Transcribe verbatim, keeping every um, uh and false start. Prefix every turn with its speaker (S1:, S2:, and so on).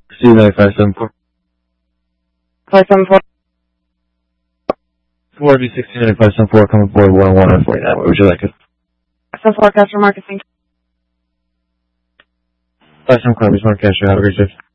S1: C nine five seven four.
S2: five seven four.
S1: four B sixteen nine five seven four coming forward one one forty-nine. What would you like it?
S2: seven four, Castro Marcus, thank you.
S1: five seven Columbus, one Castro. Have a great shift.